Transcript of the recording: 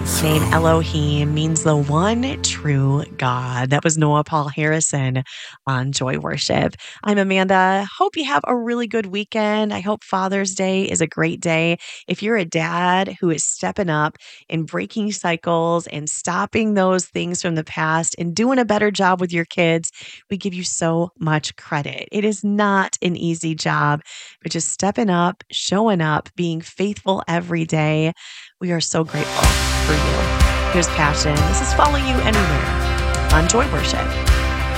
name Awesome. Elohim means the one true God. That was Noah Paul Harrison on Joy Worship. I'm Amanda. Hope you have a really good weekend. I hope Father's Day is a great day. If you're a dad who is stepping up and breaking cycles and stopping those things from the past and doing a better job with your kids, we give you so much credit. It is not an easy job, but just stepping up, showing up, being faithful every day. We are so grateful for you. Here's Passion. This is Follow You Anywhere on Joy Worship.